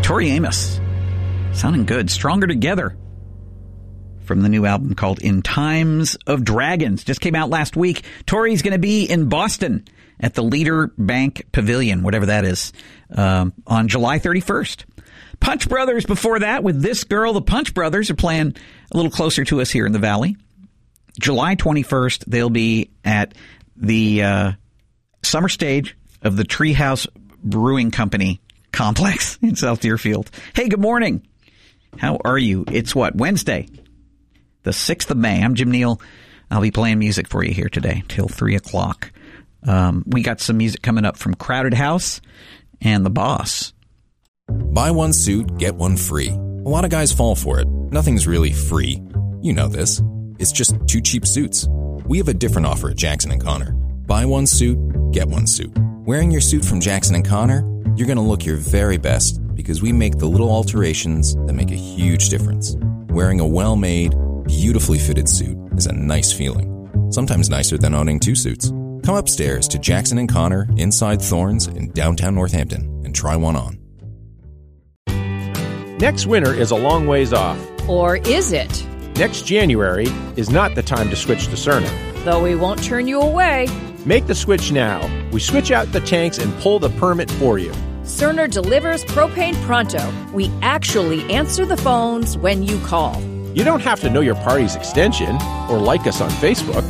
Tori Amos. Sounding good. Stronger Together. From the new album called In Times of Dragons. Just came out last week. Tori's going to be in Boston at the Leader Bank Pavilion, whatever that is, on July 31st. Punch Brothers before that with This Girl. The Punch Brothers are playing a little closer to us here in the Valley. July 21st, they'll be at the summer stage of the Treehouse Brewing Company complex in South Deerfield. Hey, good morning. How are you? It's Wednesday, the 6th of May. I'm Jim Neal. I'll be playing music for you here today till 3 o'clock. We got some music coming up from Crowded House and The Boss. Buy one suit, get one free. A lot of guys fall for it. Nothing's really free. You know this. It's just 2 cheap suits. We have a different offer at Jackson & Connor. Buy one suit, get one suit. Wearing your suit from Jackson & Connor, you're going to look your very best because we make the little alterations that make a huge difference. Wearing a well-made, beautifully fitted suit is a nice feeling. Sometimes nicer than owning 2 suits. Come upstairs to Jackson & Connor inside Thorns in downtown Northampton and try one on. Next winter is a long ways off. Or is it? Next January is not the time to switch to Cerner. Though we won't turn you away. Make the switch now. We switch out the tanks and pull the permit for you. Cerner delivers propane pronto. We actually answer the phones when you call. You don't have to know your party's extension or like us on Facebook.